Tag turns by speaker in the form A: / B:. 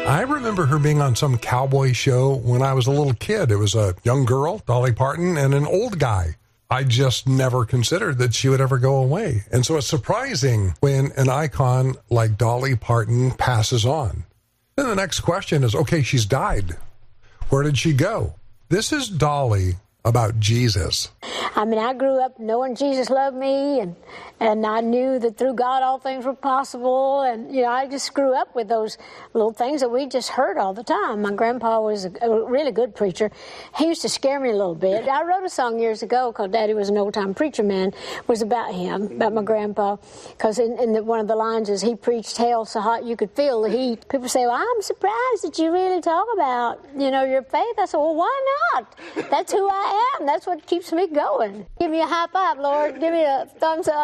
A: I remember her being on some cowboy show when I was a little kid. It was a young girl, Dolly Parton, and an old guy. I just never considered that she would ever go away. And so it's surprising when an icon like Dolly Parton passes on. Then the next question is, okay, she's died. Where did she go? This is Dolly about Jesus.
B: I mean, I grew up knowing Jesus loved me, and I knew that through God all things were possible. And, you know, I just grew up with those little things that we just heard all the time. My grandpa was a really good preacher. He used to scare me a little bit. I wrote a song years ago called Daddy Was an Old-Time Preacher Man. It was about him, about my grandpa. Because one of the lines is, he preached hell so hot you could feel the heat. People say, well, I'm surprised that you really talk about, you know, your faith. I said, well, why not? That's who I am. That's what keeps me going. Give me a high five, Lord. Give me a thumbs up.